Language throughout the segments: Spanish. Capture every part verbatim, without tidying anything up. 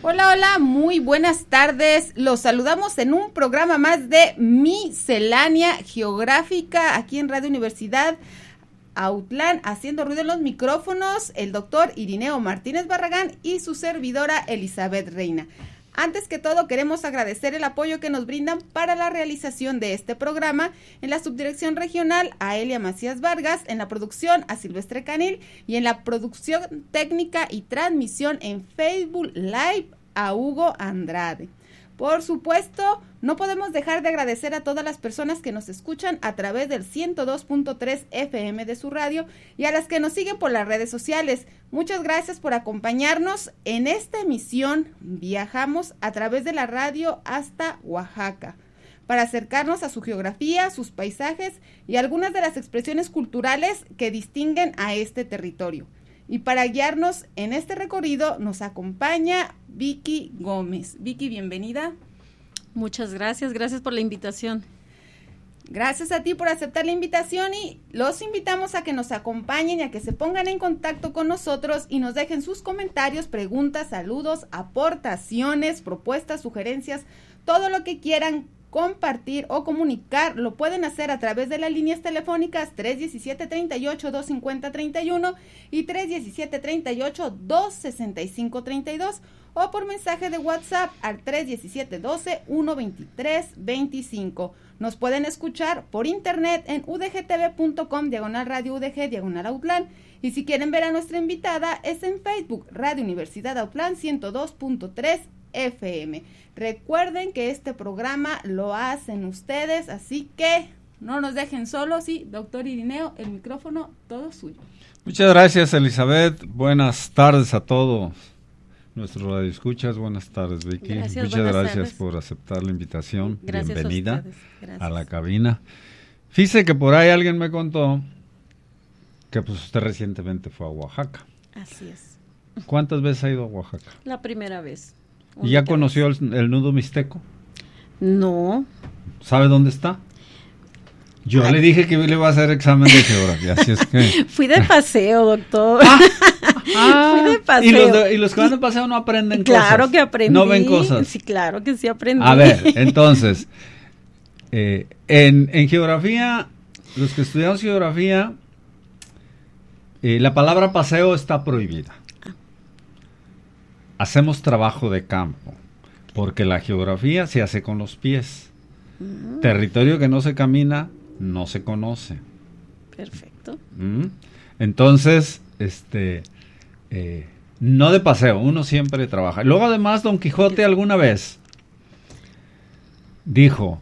Hola, hola, muy buenas tardes. Los saludamos en un programa más de Miscelánea Geográfica aquí en Radio Universidad Autlán, haciendo ruido en los micrófonos, el doctor Irineo Martínez Barragán y su servidora Elizabeth Reina. Antes que todo, queremos agradecer el apoyo que nos brindan para la realización de este programa en la subdirección regional a Elia Macías Vargas, en la producción a Silvestre Canil y en la producción técnica y transmisión en Facebook Live a Hugo Andrade. Por supuesto, no podemos dejar de agradecer a todas las personas que nos escuchan a través del ciento dos punto tres F M de su radio y a las que nos siguen por las redes sociales. Muchas gracias por acompañarnos. En esta emisión viajamos a través de la radio hasta Oaxaca para acercarnos a su geografía, sus paisajes y algunas de las expresiones culturales que distinguen a este territorio. Y para guiarnos en este recorrido nos acompaña Vicky Gómez. Vicky, bienvenida. Muchas gracias, gracias por la invitación. Gracias a ti por aceptar la invitación y los invitamos a que nos acompañen y a que se pongan en contacto con nosotros y nos dejen sus comentarios, preguntas, saludos, aportaciones, propuestas, sugerencias, todo lo que quieran compartir o comunicar, lo pueden hacer a través de las líneas telefónicas tres diecisiete, treinta y ocho, doscientos cincuenta, treinta y uno y tres diecisiete, treinta y ocho, doscientos sesenta y cinco, treinta y dos o por mensaje de WhatsApp al tres diecisiete, doce, ciento veintitrés, veinticinco. Nos pueden escuchar por internet en udgtv.com, diagonal radio UDG, diagonal Autlán. Y si quieren ver a nuestra invitada, es en Facebook, Radio Universidad Autlán ciento dos punto tres F M. Recuerden que este programa lo hacen ustedes, así que no nos dejen solos. Y doctor Irineo, el micrófono todo suyo. Muchas gracias, Elizabeth. Buenas tardes a todos nuestros radioescuchas. Buenas tardes, Vicky. Gracias, Muchas buenas gracias tardes. por aceptar la invitación. Gracias. Bienvenida a, ustedes. Gracias. a la cabina. Fíjese que por ahí alguien me contó que pues usted recientemente fue a Oaxaca. Así es. ¿Cuántas veces ha ido a Oaxaca? La primera vez. ¿Y ya conoció el, el nudo mixteco? No. ¿Sabe dónde está? Yo Ay. le dije que le iba a hacer examen de geografía, así es que... Fui de paseo, doctor. Ah, ah, Fui de paseo. ¿Y los, de, ¿Y los que van de paseo no aprenden claro cosas? Claro que aprendí. ¿No ven cosas? Sí, claro que sí aprendí. A ver, entonces, eh, en, en geografía, los que estudiamos geografía, eh, la palabra paseo está prohibida. Hacemos trabajo de campo, porque la geografía se hace con los pies. Uh-huh. Territorio que no se camina, no se conoce. Perfecto. ¿Mm? Entonces, este, eh, no de paseo, uno siempre trabaja. Luego además Don Quijote alguna vez dijo,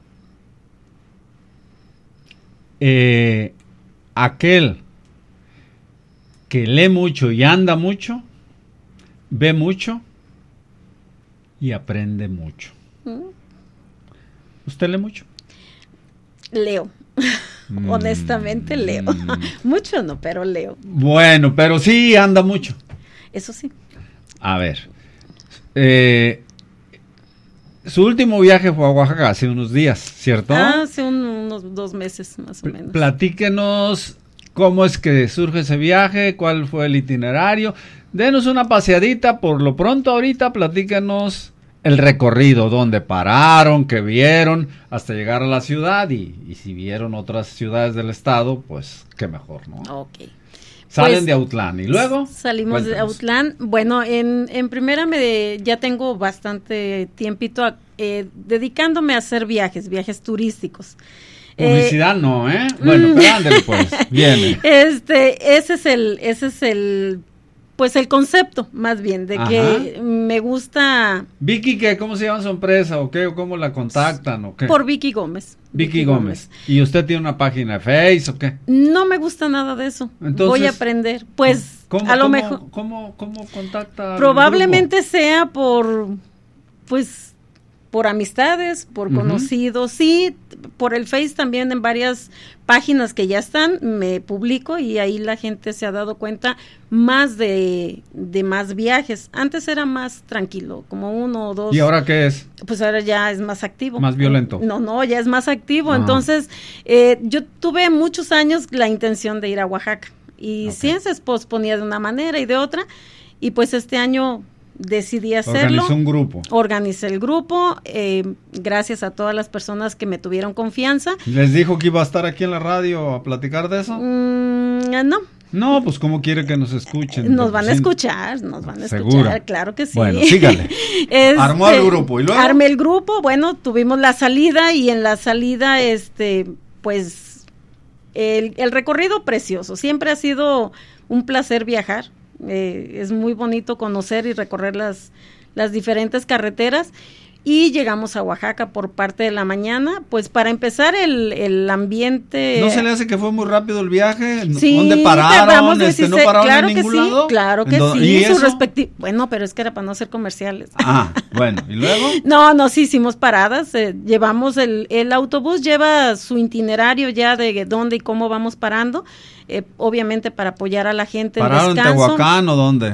eh, aquel que lee mucho y anda mucho, ve mucho y aprende mucho. ¿Mm? ¿Usted lee mucho? Leo. Mm, Honestamente leo. Mm. Mucho no, pero leo. Bueno, pero sí anda mucho. Eso sí. A ver. Eh, su último viaje fue a Oaxaca hace unos días, ¿cierto? Ah, hace un, unos dos meses más o menos. Platíquenos cómo es que surge ese viaje, cuál fue el itinerario. Denos una paseadita, por lo pronto ahorita platícanos el recorrido, dónde pararon, qué vieron, hasta llegar a la ciudad y, y si vieron otras ciudades del estado, pues qué mejor, ¿no? Ok. Salen pues, de Autlán y luego... Salimos cuéntanos. de Autlán. Bueno, en, en primera me ya tengo bastante tiempito a, eh, dedicándome a hacer viajes, viajes turísticos. Publicidad eh, no, ¿eh? Bueno, pero ándale pues, viene. Este, ese es el, ese es el... Pues el concepto, más bien, de Ajá. que me gusta... ¿Vicky qué? ¿Cómo se llama su empresa o qué? ¿O cómo la contactan o qué? Por Vicky Gómez. Vicky, Vicky Gómez. Gómez. ¿Y usted tiene una página de Facebook o qué? No me gusta nada de eso. Entonces, voy a aprender. Pues ¿cómo, a lo cómo, mejor... ¿Cómo, cómo contacta Probablemente sea por... Pues... por amistades, por uh-huh. conocidos, sí, por el Face también en varias páginas que ya están, me publico y ahí la gente se ha dado cuenta más de, de más viajes. Antes era más tranquilo, como uno o dos. ¿Y ahora qué es? Pues ahora ya es más activo. ¿Más violento? No, no, ya es más activo. Uh-huh. Entonces, eh, yo tuve muchos años la intención de ir a Oaxaca y okay. sí se posponía de una manera y de otra, y pues este año... decidí hacerlo. Organizó un grupo. Organicé el grupo, eh, gracias a todas las personas que me tuvieron confianza. ¿Les dijo que iba a estar aquí en la radio a platicar de eso? Mm, no. No, pues ¿cómo quiere que nos escuchen? Nos van a Sí. escuchar, nos van a ¿Seguro? escuchar, claro que sí. Bueno, sígale. Este, Armó el grupo, ¿y luego? Armé el grupo, bueno, tuvimos la salida y en la salida, este, pues, el, el recorrido precioso. Siempre ha sido un placer viajar. Eh, es muy bonito conocer y recorrer las, las diferentes carreteras. Y llegamos a Oaxaca por parte de la mañana, pues para empezar el, el ambiente... ¿No se le hace que fue muy rápido el viaje? Sí, ¿Dónde pararon? Este, ¿No pararon claro en que ningún sí, lado? claro que ¿En sí, ¿Y su eso? respecti- Bueno, pero es que era para no hacer comerciales. Ah, bueno, ¿y luego? No, no, sí hicimos paradas, eh, llevamos el, el autobús, lleva su itinerario ya de dónde y cómo vamos parando, eh, obviamente para apoyar a la gente en ¿Pararon en descanso. Tehuacán o dónde?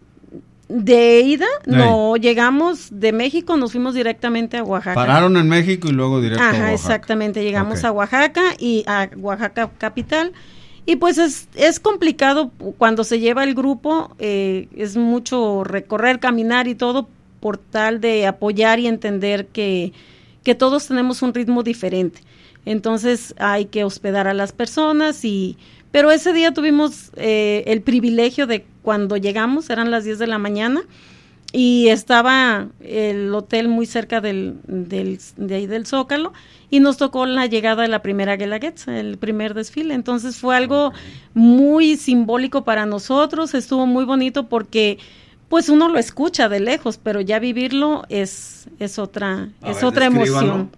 De ida, no, llegamos de México, nos fuimos directamente a Oaxaca. Pararon en México y luego directo Ajá, a Oaxaca. exactamente, llegamos Okay. a Oaxaca y a Oaxaca capital. Y pues es, es complicado cuando se lleva el grupo, eh, es mucho recorrer, caminar y todo por tal de apoyar y entender que, que todos tenemos un ritmo diferente. Entonces hay que hospedar a las personas y... Pero ese día tuvimos eh, el privilegio de cuando llegamos, eran las diez de la mañana, y estaba el hotel muy cerca del, del, de ahí del Zócalo, y nos tocó la llegada de la primera Guelaguetza, el primer desfile. Entonces fue algo muy simbólico para nosotros, estuvo muy bonito porque pues uno lo escucha de lejos, pero ya vivirlo es, es otra, A es ver, otra emoción.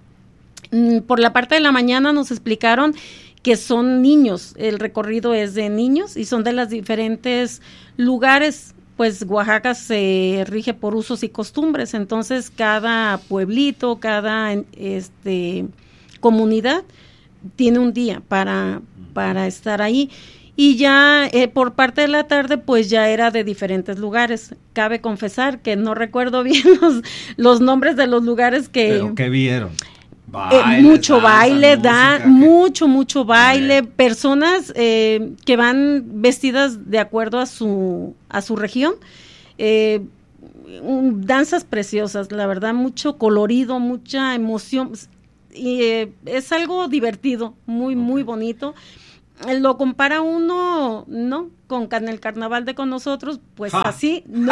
Mm, Por la parte de la mañana nos explicaron que son niños, el recorrido es de niños y son de las diferentes lugares, pues Oaxaca se rige por usos y costumbres, entonces cada pueblito, cada este comunidad tiene un día para, para estar ahí. Y ya eh, por parte de la tarde, pues ya era de diferentes lugares. Cabe confesar que no recuerdo bien los, los nombres de los lugares que... ¿Pero qué vieron? Baile, eh, mucho danza, baile, da, mucho, mucho baile, personas eh, que van vestidas de acuerdo a su, a su región, eh, um, danzas preciosas, la verdad, mucho colorido, mucha emoción, y eh, es algo divertido, muy, okay. muy bonito. Lo compara uno, ¿no? Con can el carnaval de con nosotros, pues ja. así, no,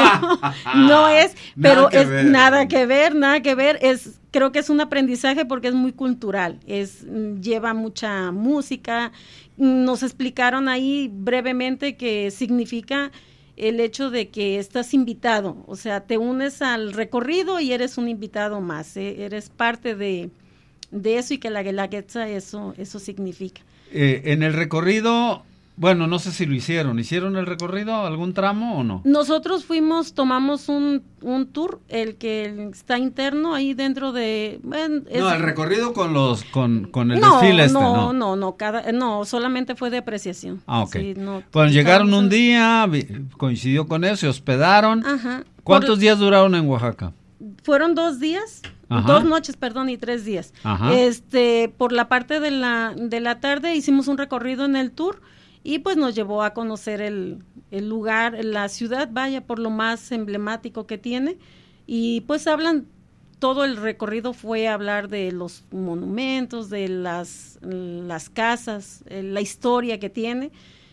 no es, pero es ver. nada que ver, nada que ver, es, creo que es un aprendizaje porque es muy cultural, es, lleva mucha música, nos explicaron ahí brevemente que significa el hecho de que estás invitado, o sea, te unes al recorrido y eres un invitado más, ¿eh? Eres parte de, de eso y que la Guelaguetza eso, eso significa. Eh, en el recorrido, bueno, no sé si lo hicieron, ¿hicieron el recorrido, algún tramo o no? Nosotros fuimos, tomamos un, un tour, el que está interno ahí dentro de... Bueno, es, no, el recorrido con los, con, con el no, desfile este, no, ¿no? No, no, cada, no, solamente fue de apreciación. Ah, ok. Sí, no, bueno, llegaron un en... día, coincidió con eso, se hospedaron. Ajá. ¿Cuántos Por... días duraron en Oaxaca? Fueron dos días. Ajá. Dos noches, perdón, y tres días. Ajá. Este, por la parte de la de la tarde hicimos un recorrido en el tour y pues nos llevó a conocer el, el lugar, la ciudad, vaya, por lo más emblemático que tiene. Y pues hablan, todo el recorrido fue hablar de los monumentos, de las, las casas, la historia que tiene.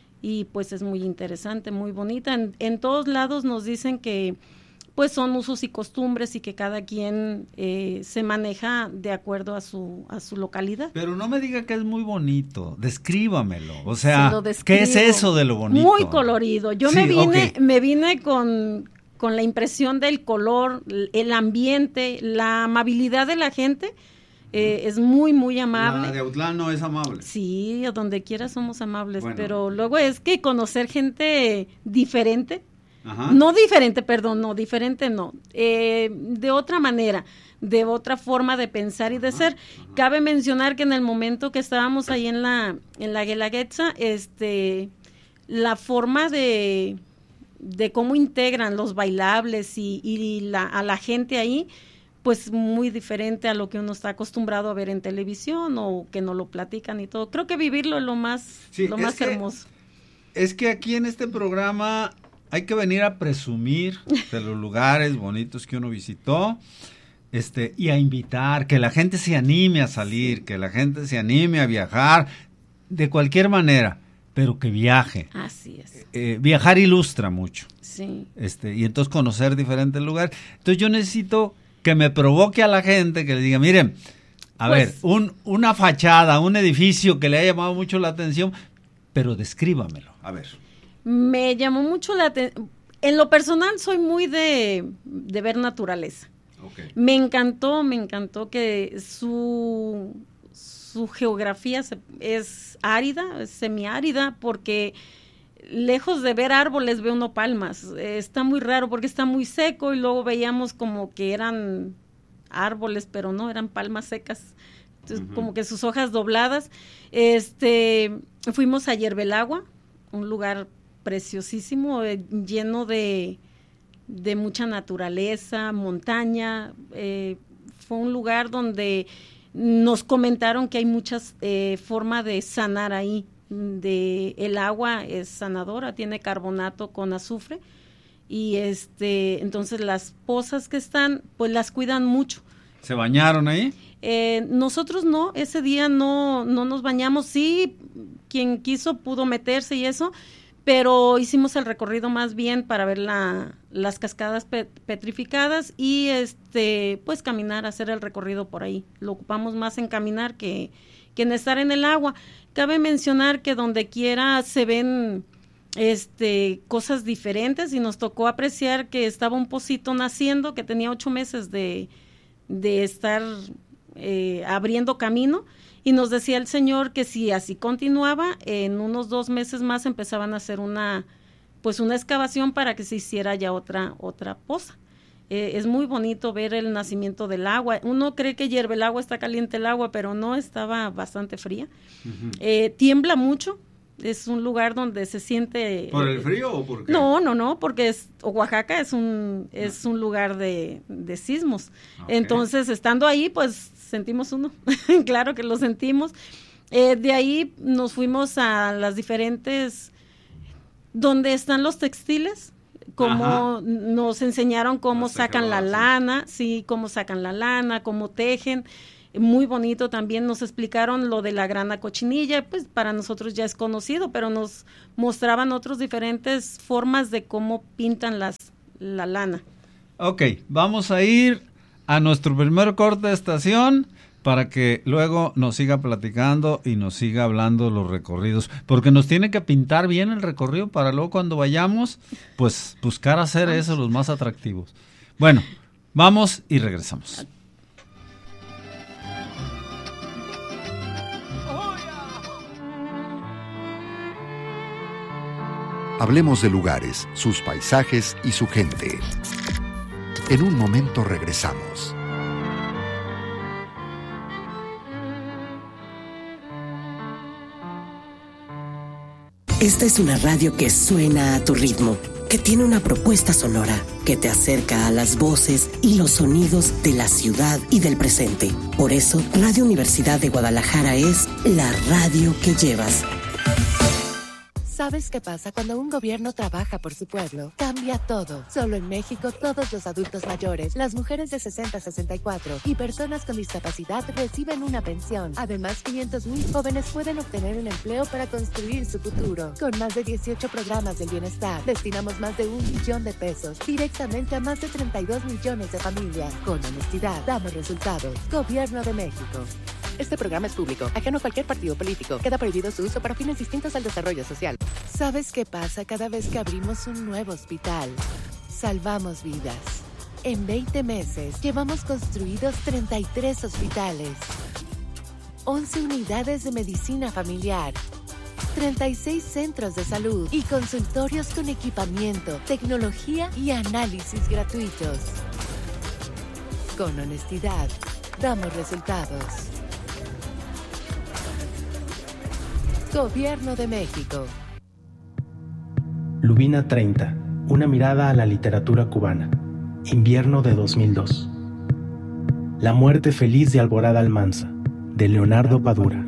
Y pues es muy interesante, muy bonita. En, en todos lados nos dicen que pues son usos y costumbres y que cada quien eh, se maneja de acuerdo a su a su localidad. Pero no me diga que es muy bonito, descríbamelo, o sea, se ¿qué es eso de lo bonito? Muy colorido, yo sí, me vine okay. me vine con, con la impresión del color, el ambiente, la amabilidad de la gente, eh, es muy, muy amable. La de Autlán no es amable. Sí, a donde quiera somos amables, bueno. pero luego es que conocer gente diferente, Ajá. No diferente, perdón, no, diferente no, eh, de otra manera, de otra forma de pensar y de ajá, ser. Ajá. Cabe mencionar que en el momento que estábamos ahí en la en la Guelaguetza, este, la forma de, de cómo integran los bailables y, y la, a la gente ahí, pues muy diferente a lo que uno está acostumbrado a ver en televisión o que no lo platican y todo. Creo que vivirlo es lo más, sí, lo más que, hermoso. Es que aquí en este programa hay que venir a presumir de los lugares bonitos que uno visitó, este, y a invitar, que la gente se anime a salir, que la gente se anime a viajar, de cualquier manera, pero que viaje. Así es. Eh, viajar ilustra mucho. Sí. Este, y entonces conocer diferentes lugares. Entonces yo necesito que me provoque a la gente, que le diga, miren, a pues, ver, un, una fachada, un edificio que le ha llamado mucho la atención, pero descríbamelo, a ver. Me llamó mucho la atención. En lo personal soy muy de, de ver naturaleza. Okay. Me encantó, me encantó que su, su geografía se, es árida, es semiárida, porque lejos de ver árboles veo uno palmas. Eh, está muy raro porque está muy seco y luego veíamos como que eran árboles, pero no, eran palmas secas. Entonces, uh-huh. como que sus hojas dobladas. Este, fuimos a Yerbelagua, un lugar preciosísimo, eh, lleno de, de mucha naturaleza, montaña. Eh, fue un lugar donde nos comentaron que hay muchas eh, formas de sanar ahí. De, el agua es sanadora, tiene carbonato con azufre y este entonces las pozas que están, pues las cuidan mucho. ¿Se bañaron ahí? Eh, nosotros no, ese día no, no nos bañamos, sí, quien quiso pudo meterse y eso, pero hicimos el recorrido más bien para ver la, las cascadas pet, petrificadas y este pues caminar, hacer el recorrido por ahí. Lo ocupamos más en caminar que, que en estar en el agua. Cabe mencionar que donde quiera se ven este cosas diferentes y nos tocó apreciar que estaba un pocito naciendo que tenía ocho meses de, de estar eh, abriendo camino y nos decía el señor que si así continuaba, en unos dos meses más empezaban a hacer una pues una excavación para que se hiciera ya otra, otra poza. Eh, es muy bonito ver el nacimiento del agua. Uno cree que hierve el agua, está caliente el agua, pero no, estaba bastante fría. Uh-huh. Eh, tiembla mucho, es un lugar donde se siente... ¿Por el frío o por qué? No, no, no, porque es, Oaxaca es un, es un lugar de, de sismos. Okay. Entonces, estando ahí, pues sentimos uno, claro que lo sentimos. Eh, de ahí nos fuimos a las diferentes, donde están los textiles, cómo Ajá. nos enseñaron cómo Hasta sacan la lana, sí, cómo sacan la lana, cómo tejen, muy bonito también, nos explicaron lo de la grana cochinilla, pues para nosotros ya es conocido, pero nos mostraban otras diferentes formas de cómo pintan las la lana. Ok, vamos a ir a nuestro primer corte de estación para que luego nos siga platicando y nos siga hablando los recorridos, porque nos tiene que pintar bien el recorrido para luego cuando vayamos, pues buscar hacer eso los más atractivos. Bueno, vamos y regresamos. Hablemos de lugares, sus paisajes y su gente. En un momento regresamos. Esta es una radio que suena a tu ritmo, que tiene una propuesta sonora, que te acerca a las voces y los sonidos de la ciudad y del presente. Por eso, Radio Universidad de Guadalajara es la radio que llevas. ¿Sabes qué pasa cuando un gobierno trabaja por su pueblo? Cambia todo. Solo en México, todos los adultos mayores, las mujeres de sesenta a sesenta y cuatro y personas con discapacidad reciben una pensión. Además, quinientos mil jóvenes pueden obtener un empleo para construir su futuro. Con más de dieciocho programas del bienestar, destinamos más de un millón de pesos directamente a más de treinta y dos millones de familias. Con honestidad, damos resultados. Gobierno de México. Este programa es público, ajeno a cualquier partido político. Queda prohibido su uso para fines distintos al desarrollo social. ¿Sabes qué pasa cada vez que abrimos un nuevo hospital? Salvamos vidas. En veinte meses, llevamos construidos treinta y tres hospitales, once unidades de medicina familiar, treinta y seis centros de salud y consultorios con equipamiento, tecnología y análisis gratuitos. Con honestidad, damos resultados. Gobierno de México. Lubina treinta. Una mirada a la literatura cubana. Invierno de dos mil dos. La muerte feliz de Alborada Almanza, de Leonardo Padura.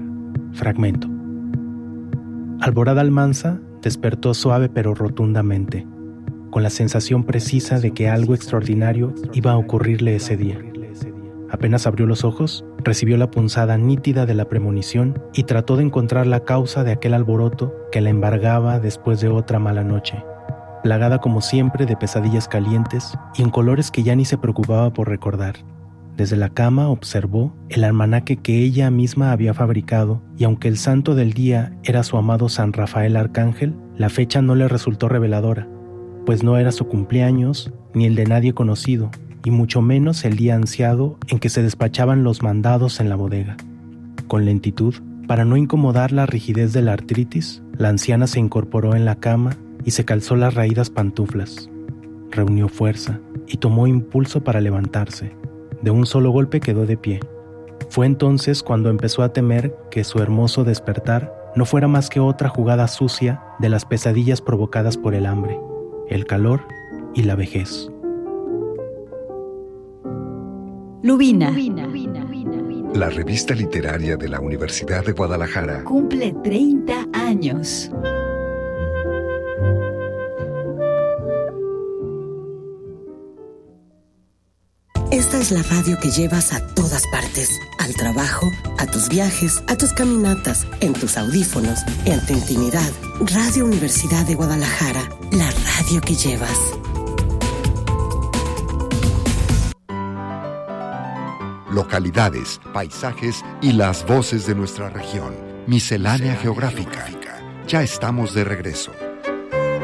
Fragmento. Alborada Almanza despertó suave pero rotundamente. con la sensación precisa de que algo extraordinario iba a ocurrirle ese día. Apenas abrió los ojos, recibió la punzada nítida de la premonición y trató de encontrar la causa de aquel alboroto que la embargaba después de otra mala noche, plagada como siempre de pesadillas calientes y en colores que ya ni se preocupaba por recordar. Desde la cama observó el almanaque que ella misma había fabricado y aunque el santo del día era su amado San Rafael Arcángel, la fecha no le resultó reveladora, pues no era su cumpleaños ni el de nadie conocido, y mucho menos el día ansiado en que se despachaban los mandados en la bodega. Con lentitud, para no incomodar la rigidez de la artritis, la anciana se incorporó en la cama y se calzó las raídas pantuflas. Reunió fuerza y tomó impulso para levantarse. De un solo golpe quedó de pie. Fue entonces cuando empezó a temer que su hermoso despertar no fuera más que otra jugada sucia de las pesadillas provocadas por el hambre, el calor y la vejez. Lubina, la revista literaria de la Universidad de Guadalajara, cumple treinta años. Esta es la radio que llevas a todas partes, al trabajo, a tus viajes, a tus caminatas, en tus audífonos, en tu intimidad. Radio Universidad de Guadalajara, la radio que llevas. Localidades, paisajes y las voces de nuestra región. Miscelánea Geográfica. Ya estamos de regreso.